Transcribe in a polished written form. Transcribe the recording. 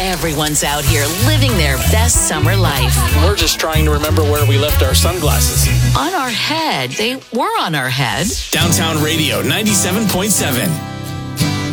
Everyone's out here living their best summer life. We're just trying to remember where we left our sunglasses. On our head. They were on our head. Downtown Radio 97.7.